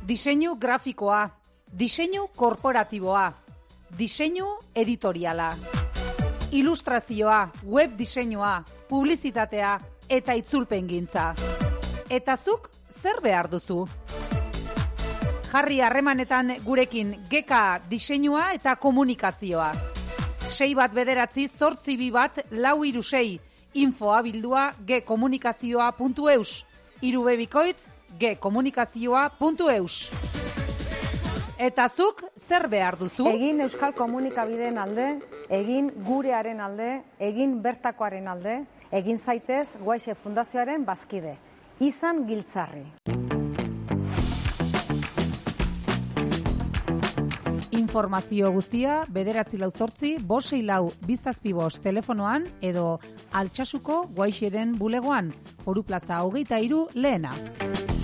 Diseinu grafikoa, diseinu korporatiboa, diseinu editoriala, ilustrazioa, web diseinua, publizitatea eta itzulpengintza. Eta zuk zer behar duzu? Jarri harremanetan gurekin GK diseinua eta komunikazioa. 6198426 info abildua gkomunikazioa.eus 3bikoitz gkomunikazioa.eus. Eta zuk zer behar duzu? Egin Euskal Komunikabideen alde, egin gurearen alde, egin bertakoaren alde, egin zaitez Guaixe Fundazioaren bazkide. Izan Giltzarri. Informazio guztia 948-564-275 telefonoan edo Altsasuko Guaixeren bulegoan, Foru Plaza 23 lehena.